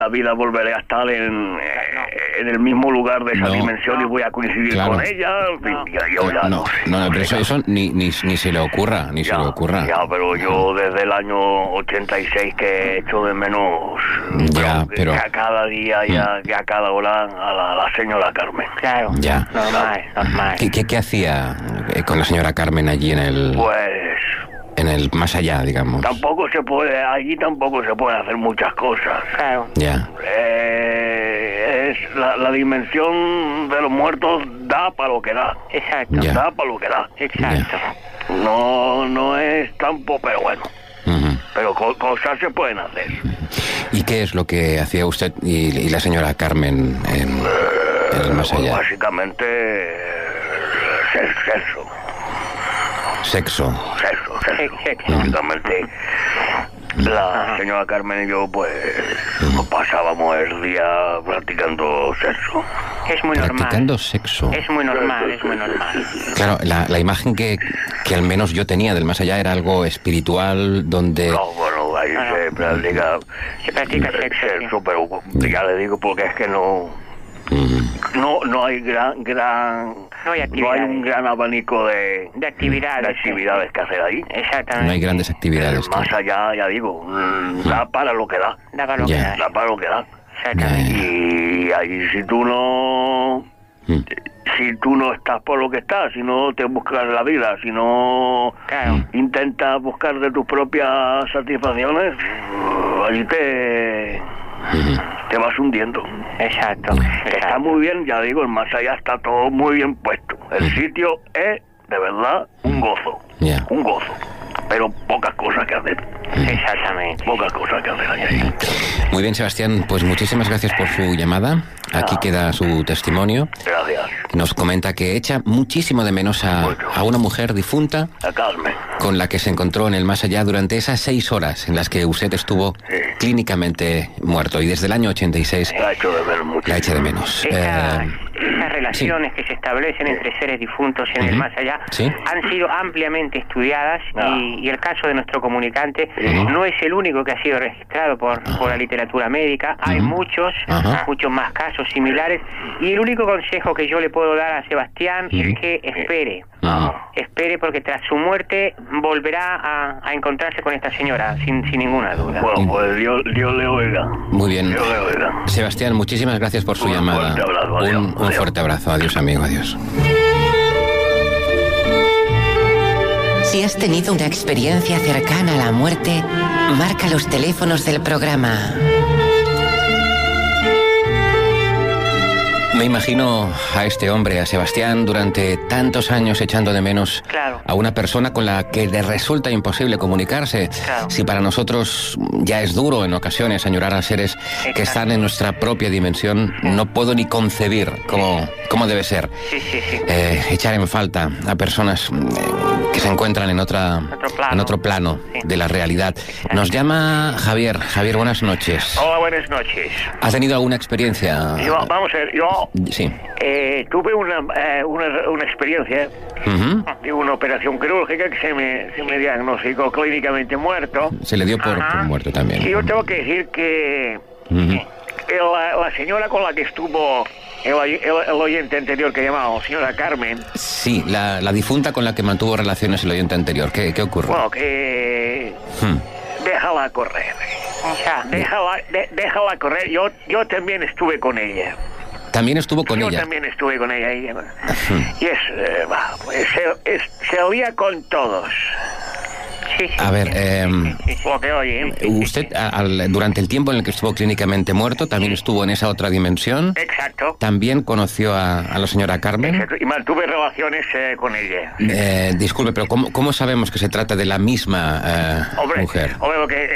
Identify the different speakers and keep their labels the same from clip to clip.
Speaker 1: la vida volveré a estar en el mismo lugar de esa dimensión y voy a coincidir con ella. En fin, yo ya no sé.
Speaker 2: No, pero eso ni se le ocurra, se le ocurra.
Speaker 1: Ya, pero yo desde el año 86 que echo de menos
Speaker 2: pero
Speaker 1: a cada día y a cada hora a la señora Carmen.
Speaker 3: Claro,
Speaker 2: ya.
Speaker 3: Normal.
Speaker 2: ¿Qué hacía con la señora Carmen allí en el... en el más allá, digamos?
Speaker 1: Allí tampoco se puede hacer muchas cosas.
Speaker 3: Claro.
Speaker 2: Ya.
Speaker 1: Es la dimensión de los muertos da para lo que da.
Speaker 3: Exacto.
Speaker 2: Ya.
Speaker 1: Da para lo que da.
Speaker 3: Exacto.
Speaker 1: No es tampoco, pero bueno.
Speaker 2: Uh-huh.
Speaker 1: Pero cosas se pueden hacer.
Speaker 2: ¿Y qué es lo que hacía usted y la señora Carmen en el más allá?
Speaker 1: Básicamente sexo. Básicamente la señora Carmen y yo pues nos pasábamos el día practicando sexo.
Speaker 3: Es muy normal.
Speaker 2: Practicando sexo.
Speaker 3: Es muy normal.
Speaker 2: Claro, la imagen que al menos yo tenía del más allá era algo espiritual donde...
Speaker 1: No, bueno, ahí se practica sexo,
Speaker 3: sí.
Speaker 1: pero ya le digo porque es que no hay no hay un gran abanico de
Speaker 3: actividades
Speaker 1: que hacer ahí.
Speaker 3: Exactamente.
Speaker 2: No hay grandes actividades.
Speaker 1: Más allá, ya digo, da para lo que da.
Speaker 3: Da para lo que da.
Speaker 1: Da para lo que da.
Speaker 3: Exactamente.
Speaker 1: Y ahí si tú no estás por lo que estás, si no te buscas la vida, si no intentas buscar de tus propias satisfacciones, allí te vas hundiendo.
Speaker 3: Exacto.
Speaker 1: Está muy bien, ya digo, el más allá está todo muy bien puesto. El sitio es, de verdad, un gozo. Un gozo. Pero pocas cosas que hacer.
Speaker 3: Exactamente.
Speaker 1: Pocas cosas que hacer ahí.
Speaker 2: Muy bien, Sebastián, pues muchísimas gracias por su llamada. Aquí queda su testimonio.
Speaker 1: Gracias.
Speaker 2: Nos comenta que echa muchísimo de menos a una mujer difunta
Speaker 1: A Carmen.
Speaker 2: con la que se encontró en el más allá durante esas 6 horas en las que usted estuvo clínicamente muerto, y desde el año 86
Speaker 1: La echo de ver mucho.
Speaker 2: la echa de menos.
Speaker 3: Estas relaciones que se establecen entre seres difuntos en el más allá han sido ampliamente estudiadas y el caso de nuestro comunicante no es el único que ha sido registrado por la literatura médica. Hay muchos más casos similares, y el único consejo que yo le puedo dar a Sebastián es que espere, porque tras su muerte volverá a encontrarse con esta señora sin ninguna duda.
Speaker 1: Bueno, pues Dios le oiga.
Speaker 2: Muy bien.
Speaker 1: Dios le oiga.
Speaker 2: Sebastián, muchísimas gracias por su llamada.
Speaker 1: Fuerte abrazo,
Speaker 2: Un fuerte abrazo. Adiós, amigo. Adiós.
Speaker 4: Si has tenido una experiencia cercana a la muerte, marca los teléfonos del programa.
Speaker 2: Me imagino a este hombre, a Sebastián, durante tantos años echando de menos a una persona con la que le resulta imposible comunicarse. Si para nosotros ya es duro en ocasiones añorar a seres que están en nuestra propia dimensión, no puedo ni concebir cómo debe ser echar en falta a personas que se encuentran en otro plano de la realidad. Nos llama Javier. Javier, buenas noches.
Speaker 1: Hola, buenas noches.
Speaker 2: ¿Has tenido alguna experiencia?
Speaker 1: Vamos a ver, yo
Speaker 2: Sí.
Speaker 1: tuve una experiencia de una operación quirúrgica que se me diagnosticó clínicamente muerto.
Speaker 2: Se le dio por muerto también.
Speaker 1: Y yo tengo que decir que la señora con la que estuvo el oyente anterior que llamaba, señora Carmen.
Speaker 2: Sí, la difunta con la que mantuvo relaciones el oyente anterior. ¿Qué ocurre?
Speaker 1: Bueno, que déjala correr. Déjala correr. Yo también estuve con ella.
Speaker 2: ¿También estuvo con ella?
Speaker 1: Yo también estuve con ella. Y se oía con todos.
Speaker 2: A ver,
Speaker 1: Lo que oye.
Speaker 2: usted durante el tiempo en el que estuvo clínicamente muerto también estuvo en esa otra dimensión.
Speaker 1: Exacto.
Speaker 2: También conoció a la señora Carmen.
Speaker 1: Exacto. Y mantuve relaciones con ella.
Speaker 2: Disculpe, pero ¿cómo sabemos que se trata de la misma mujer?
Speaker 1: Hombre, lo que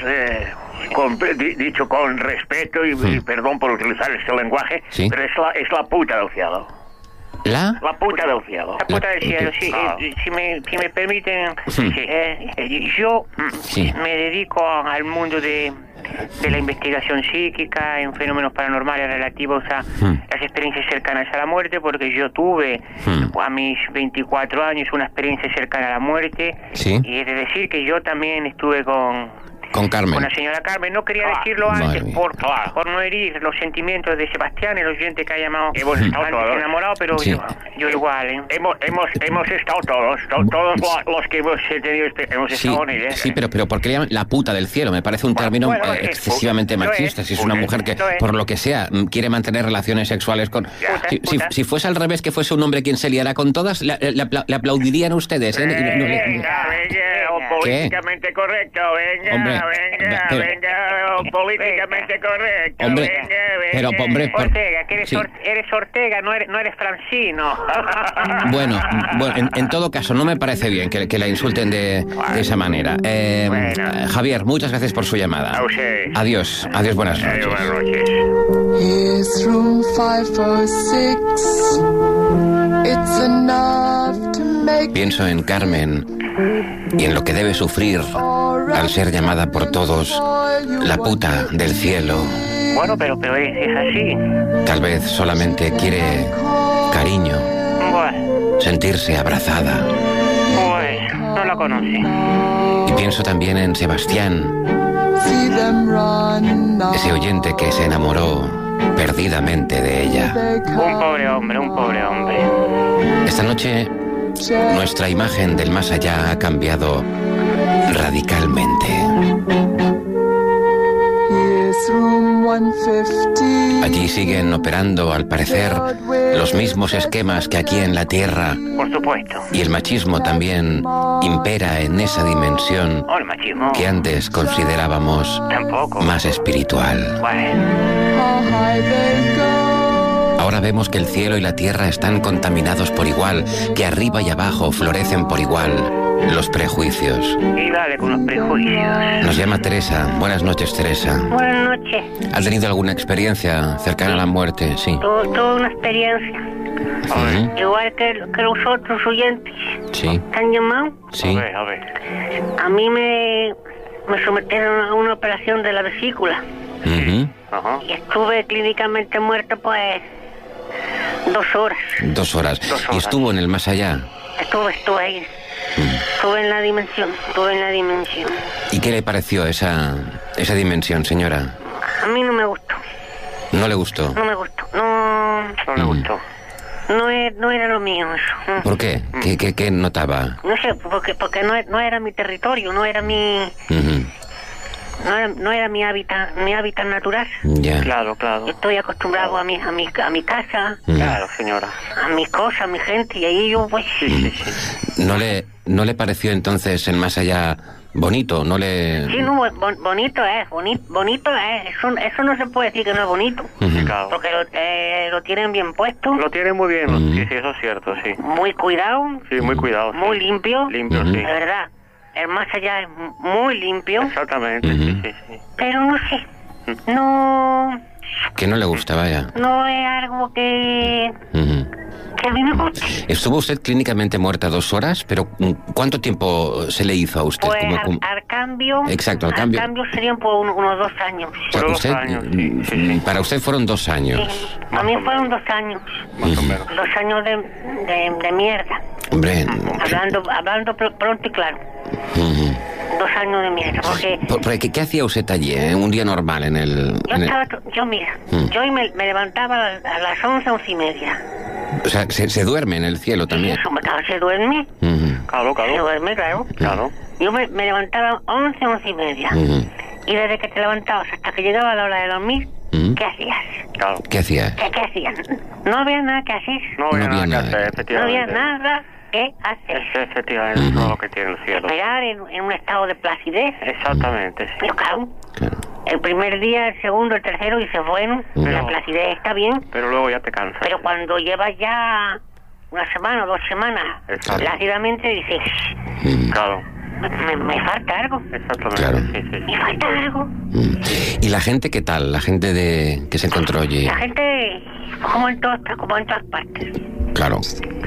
Speaker 1: es dicho con respeto y perdón por utilizar este lenguaje, pero es la puta del cielo.
Speaker 2: ¿La?
Speaker 1: La puta del cielo.
Speaker 3: La puta del cielo, sí. Si me permiten, yo me dedico al mundo de la investigación psíquica en fenómenos paranormales relativos a las experiencias cercanas a la muerte, porque yo tuve a mis 24 años una experiencia cercana a la muerte, y es de decir que yo también estuve con
Speaker 2: con Carmen.
Speaker 3: Con la señora Carmen. No quería decirlo antes por no herir los sentimientos de Sebastián, el oyente que ha llamado.
Speaker 1: Hemos estado todos
Speaker 3: enamorado, pero yo igual, ¿eh?
Speaker 1: Hemos estado todos los que hemos tenido hemos estado con ella.
Speaker 2: Sí, pero ¿por qué le llaman la puta del cielo? Me parece un término excesivamente machista. Si es una mujer que, por lo que sea, quiere mantener relaciones sexuales con... Si fuese al revés, que fuese un hombre quien se liara con todas, le aplaudirían ustedes, ¿eh?
Speaker 1: Venga, políticamente correcto, venga, políticamente correcto,
Speaker 2: hombre,
Speaker 1: venga.
Speaker 2: Pero, hombre...
Speaker 3: Ortega, que eres Ortega, no eres Francino.
Speaker 2: Bueno, en todo caso, no me parece bien que la insulten de esa manera. Javier, muchas gracias por su llamada. Adiós, buenas noches.
Speaker 1: Buenas noches.
Speaker 5: Here's room 506. It's enough to make...
Speaker 2: Pienso en Carmen y en lo que debe sufrir al ser llamada por todos la puta del cielo.
Speaker 3: Bueno, pero es así.
Speaker 2: Tal vez solamente quiere cariño, sentirse abrazada.
Speaker 3: Pues no la conoce.
Speaker 2: Y pienso también en Sebastián, ese oyente que se enamoró perdidamente de ella.
Speaker 3: Un pobre hombre.
Speaker 2: Esta noche nuestra imagen del más allá ha cambiado radicalmente. Allí siguen operando, al parecer, los mismos esquemas que aquí en la Tierra.
Speaker 3: Por supuesto.
Speaker 2: Y el machismo también impera en esa dimensión
Speaker 3: el machismo
Speaker 2: que antes considerábamos más espiritual. Ahora vemos que el cielo y la tierra están contaminados por igual, que arriba y abajo florecen por igual los prejuicios.
Speaker 3: Y dale con los prejuicios.
Speaker 2: Nos llama Teresa. Buenas noches, Teresa.
Speaker 6: Buenas noches.
Speaker 2: ¿Ha tenido alguna experiencia cercana a la muerte? Sí.
Speaker 6: Toda una experiencia. Igual que los otros oyentes.
Speaker 2: Sí.
Speaker 6: ¿Te han llamado?
Speaker 2: Sí.
Speaker 1: A ver.
Speaker 6: A mí me sometieron a una operación de la vesícula. Y estuve clínicamente muerta, pues, 2 horas.
Speaker 2: 2 horas. ¿Y estuvo en el más allá?
Speaker 6: Estuve ahí. Estuve en la dimensión.
Speaker 2: ¿Y qué le pareció esa dimensión, señora?
Speaker 6: A mí no me gustó.
Speaker 2: ¿No le gustó?
Speaker 6: No me gustó. No
Speaker 3: le gustó.
Speaker 6: No era lo mío eso.
Speaker 2: ¿Por qué? ¿Qué notaba?
Speaker 6: No sé, porque no era mi territorio, no era mi... No era mi hábitat natural.
Speaker 2: Ya.
Speaker 3: Claro.
Speaker 6: Yo estoy acostumbrado a mi casa.
Speaker 3: Claro, señora.
Speaker 6: A mis cosas, a mi gente, y ahí yo, pues...
Speaker 3: Sí.
Speaker 2: ¿No le pareció entonces el más allá bonito? ¿No le...?
Speaker 6: Sí, no, bonito es. Eso no se puede decir que no es bonito.
Speaker 3: Claro.
Speaker 6: Porque lo tienen bien puesto.
Speaker 3: Lo tienen muy bien, sí, eso es cierto, sí.
Speaker 6: Muy cuidado.
Speaker 3: Sí, muy cuidado.
Speaker 6: Muy limpio.
Speaker 3: Limpio, sí.
Speaker 6: De verdad. El más allá es muy limpio.
Speaker 3: Exactamente, sí.
Speaker 6: Pero no sé. No...
Speaker 2: Que no le gusta, vaya.
Speaker 6: No es algo que a mí me gusta.
Speaker 2: ¿Estuvo usted clínicamente muerta 2 horas? ¿Pero cuánto tiempo se le hizo a usted?
Speaker 6: Pues al cambio...
Speaker 2: Exacto, al cambio.
Speaker 6: Al cambio serían por unos 2 años.
Speaker 2: O sea,
Speaker 3: usted, 2 años, sí.
Speaker 2: Para usted fueron 2 años.
Speaker 6: Sí, a mí fueron 2 años.
Speaker 3: Más o menos.
Speaker 6: 2 años de mierda.
Speaker 2: Hombre...
Speaker 6: Hablando pronto y claro. 2 años de mierda, porque...
Speaker 2: ¿Qué hacía usted allí, un día normal en el...?
Speaker 6: Yo me levantaba a las 11:30.
Speaker 2: O sea, se duerme en el cielo también.
Speaker 6: Sí, se duerme.
Speaker 3: Claro.
Speaker 6: Se duerme, claro. Yo me levantaba 11:30. Y desde que te levantabas hasta que llegaba la hora de dormir, ¿qué hacías?
Speaker 3: Claro.
Speaker 2: ¿Qué hacías?
Speaker 6: ¿Qué hacías? No había nada que hacer.
Speaker 3: No había nada que hacer, efectivamente.
Speaker 6: No había nada que hacer.
Speaker 3: Efectivamente, todo lo que tiene el cielo.
Speaker 6: Esperar en un estado de placidez.
Speaker 3: Exactamente, sí.
Speaker 6: Pero claro. El primer día, el segundo, el tercero, dices, bueno, la placidez está bien.
Speaker 3: Pero luego ya te cansas.
Speaker 6: Pero cuando llevas ya 1 semana o 2 semanas, plácidamente dices...
Speaker 3: Claro.
Speaker 6: Me falta algo.
Speaker 3: Exactamente,
Speaker 2: claro.
Speaker 3: Sí.
Speaker 6: Me falta algo.
Speaker 2: ¿Y la gente qué tal? La gente que se encontró allí.
Speaker 6: La gente, como en todas partes.
Speaker 2: Claro.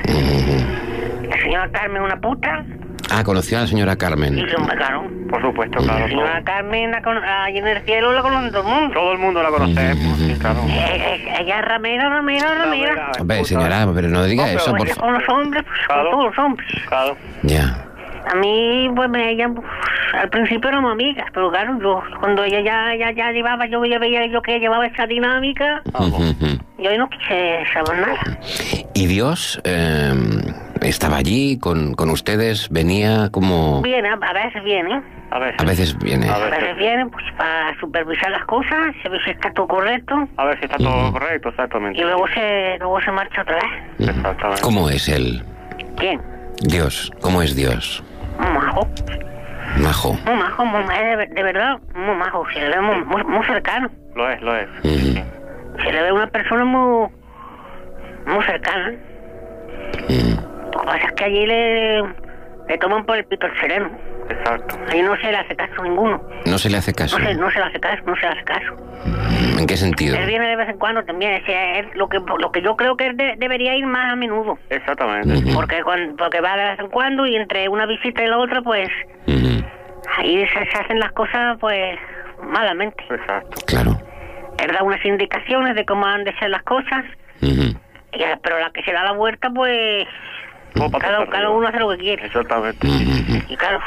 Speaker 6: La señora Carmen, una puta.
Speaker 2: Ah, conoció a la señora Carmen.
Speaker 6: Sí, claro.
Speaker 3: Por supuesto, claro.
Speaker 6: La señora Carmen, allí en el cielo, la conoce todo el mundo.
Speaker 3: Todo el mundo la conoce, sí, claro.
Speaker 6: Ella es ramera.
Speaker 2: Hombre, señora, pero no diga eso, por favor.
Speaker 6: Con los hombres, con todos los hombres.
Speaker 3: Claro.
Speaker 2: Ya.
Speaker 6: A mí, pues, ella, al principio éramos amigas, pero claro, yo, cuando ella ya llevaba, yo veía yo que llevaba esa dinámica, yo no quise saber nada.
Speaker 2: ¿Y Dios estaba allí con ustedes? ¿Venía como...?
Speaker 6: Viene, a veces viene.
Speaker 2: A veces viene.
Speaker 6: A veces viene, pues, para supervisar las cosas, a ver si está todo correcto.
Speaker 3: A ver si está todo correcto, exactamente.
Speaker 6: Y luego se marcha otra vez.
Speaker 3: Exactamente.
Speaker 2: ¿Cómo es él?
Speaker 6: ¿Quién?
Speaker 2: Dios. ¿Cómo es Dios?
Speaker 6: Muy majo.
Speaker 2: Majo.
Speaker 6: Muy majo, de verdad, muy majo. Se le ve muy cercano.
Speaker 3: Lo es.
Speaker 6: Se le ve una persona muy cercana. Lo que pasa es que allí le toman por el pito al sereno.
Speaker 3: Exacto.
Speaker 6: Ahí no se le hace caso a ninguno.
Speaker 2: ¿No se le hace caso?
Speaker 6: No se le hace caso.
Speaker 2: ¿En qué sentido?
Speaker 6: Él viene de vez en cuando también. Es lo que yo creo que él debería ir más a menudo.
Speaker 3: Exactamente.
Speaker 6: Porque va de vez en cuando y entre una visita y la otra, pues... Ahí se hacen las cosas, pues, malamente.
Speaker 3: Exacto.
Speaker 2: Claro.
Speaker 6: Él da unas indicaciones de cómo han de ser las cosas, pero la que se da la vuelta, pues... Cada uno hace lo que quiere.
Speaker 3: Exactamente.
Speaker 6: Y claro,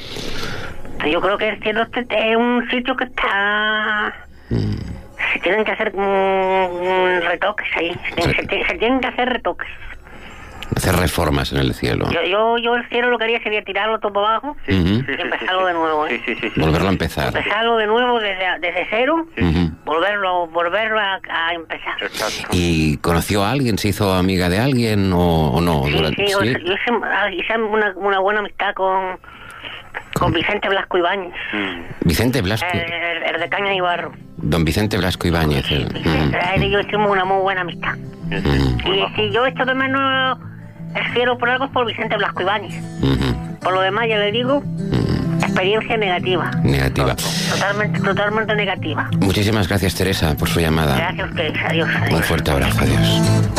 Speaker 6: yo creo que el cielo es un sitio que está... Se tienen que hacer retoques ahí. Se tienen que hacer retoques.
Speaker 2: Hacer reformas en el cielo.
Speaker 6: Yo el cielo lo que haría sería tirarlo todo para abajo y empezarlo de nuevo.
Speaker 3: Sí.
Speaker 2: Volverlo a empezar.
Speaker 6: Empezarlo de nuevo desde cero, volverlo a empezar.
Speaker 3: Exacto.
Speaker 2: ¿Y conoció a alguien? ¿Se hizo amiga de alguien o no?
Speaker 6: Yo hice una buena amistad con Vicente Blasco Ibáñez.
Speaker 2: Vicente Blasco.
Speaker 6: El de Caña y Barro.
Speaker 2: Don Vicente Blasco Ibáñez.
Speaker 6: Él y yo hicimos una muy buena amistad. Y si yo echo de menos el cielo por algo es por Vicente Blasco Ibáñez. Por lo demás, ya le digo, experiencia negativa. Totalmente negativa.
Speaker 2: Muchísimas gracias, Teresa, por su llamada.
Speaker 6: Gracias a ustedes. Adiós.
Speaker 2: Un fuerte abrazo. Adiós.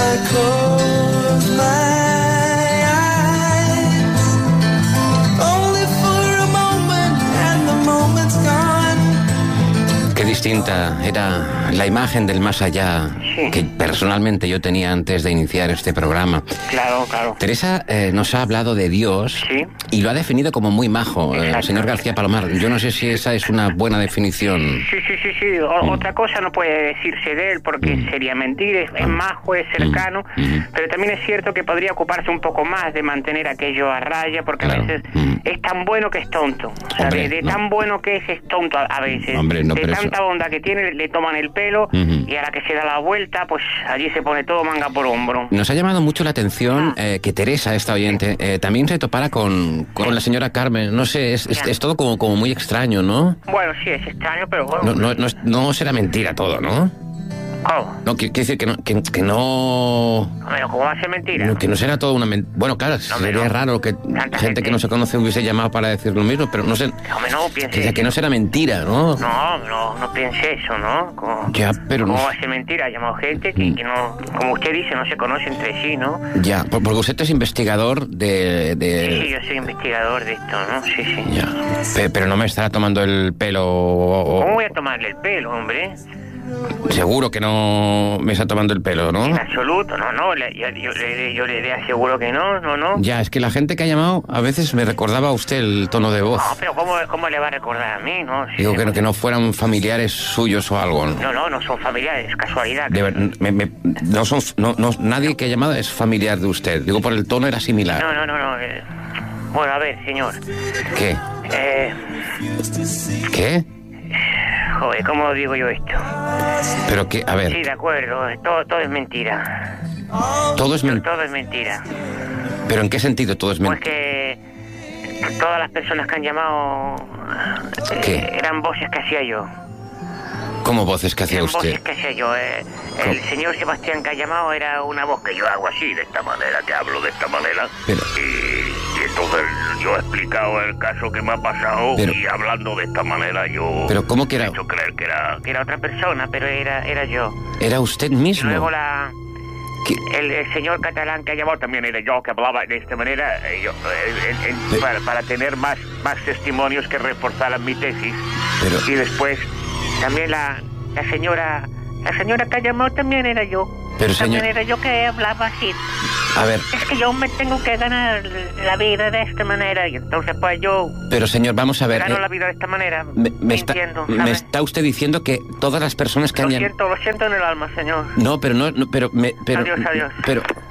Speaker 2: Qué distinta era la imagen del más allá que personalmente yo tenía antes de iniciar este programa.
Speaker 3: Claro.
Speaker 2: Teresa nos ha hablado de Dios y lo ha definido como muy majo, señor García Palomar. Yo no sé si esa es una buena definición.
Speaker 3: Sí. Otra cosa no puede decirse de él porque sería mentir. Es majo, es cercano, pero también es cierto que podría ocuparse un poco más de mantener aquello a raya porque a veces es tan bueno que es tonto. O sea,
Speaker 2: Hombre,
Speaker 3: tan bueno que es tonto a veces.
Speaker 2: Hombre, no,
Speaker 3: de
Speaker 2: pero
Speaker 3: tanta onda que tiene, le toman el pelo y a la que se da la vuelta, pues allí se pone todo manga por hombro.
Speaker 2: Nos ha llamado mucho la atención que Teresa, esta oyente, también se topara con la señora Carmen. No sé, es todo como muy extraño, ¿no?
Speaker 3: Bueno, sí, es extraño, pero bueno.
Speaker 2: No será mentira todo, ¿no?
Speaker 3: ¿Cómo?
Speaker 2: No, quiere decir que no...
Speaker 3: Pero ¿cómo va a ser mentira?
Speaker 2: No, que no será todo una mentira. Bueno, claro, sería raro que gente que no se conoce hubiese llamado para decir lo mismo, pero no sé...
Speaker 3: No piense
Speaker 2: que no será mentira, ¿no?
Speaker 3: No piense eso, ¿no? ¿Cómo va a ser mentira? Ha llamado gente que no, como usted dice, no se conoce entre sí, ¿no?
Speaker 2: Ya, porque usted es investigador de...
Speaker 3: Sí, yo soy investigador de esto, ¿no? Sí.
Speaker 2: Ya, pero no me estará tomando el pelo...
Speaker 3: ¿Cómo voy a tomarle el pelo, hombre?
Speaker 2: Seguro que no me está tomando el pelo, ¿no?
Speaker 3: En absoluto, no, yo le aseguro que no.
Speaker 2: Ya, es que la gente que ha llamado a veces me recordaba a usted el tono de voz.
Speaker 3: No, pero ¿cómo le va a recordar a mí, no?
Speaker 2: Digo que no fueran familiares suyos o algo, ¿no?
Speaker 3: No son familiares, casualidad.
Speaker 2: Nadie que ha llamado es familiar de usted. Digo, por el tono era similar.
Speaker 3: No. Bueno, a ver, señor.
Speaker 2: ¿Qué? ¿Qué?
Speaker 3: Joder, ¿cómo digo yo esto?
Speaker 2: Pero que, a ver...
Speaker 3: Sí, de acuerdo, todo es mentira.
Speaker 2: ¿Todo es mentira?
Speaker 3: Todo es mentira.
Speaker 2: ¿Pero en qué sentido todo es mentira?
Speaker 3: Pues que todas las personas que han llamado... eran voces que hacía yo.
Speaker 2: ¿Cómo voces que hacía usted?
Speaker 3: Voces que hacía yo. El señor Sebastián que ha llamado era una voz que yo hago así, de esta manera, que hablo de esta manera.
Speaker 2: Pero...
Speaker 1: Y entonces yo he explicado el caso que me ha pasado y hablando de esta manera yo...
Speaker 2: ¿Pero cómo que era?
Speaker 1: He hecho creer que era
Speaker 3: otra persona, pero era yo.
Speaker 2: ¿Era usted mismo?
Speaker 3: Y luego el señor catalán que ha llamado también era yo, que hablaba de esta manera, para tener más testimonios que reforzaran mi tesis.
Speaker 2: Pero...
Speaker 3: Y después también la señora que ha llamado también era yo.
Speaker 2: Pero
Speaker 6: también era yo que hablaba así.
Speaker 2: A ver.
Speaker 6: Es que yo me tengo que ganar la vida de esta manera y entonces pues yo...
Speaker 2: Pero señor, vamos a ver...
Speaker 3: Gano la vida de esta manera,
Speaker 2: me está usted diciendo que todas las personas que
Speaker 3: Lo siento en el alma, señor.
Speaker 2: No, pero no... Pero
Speaker 3: Adiós.
Speaker 2: Pero...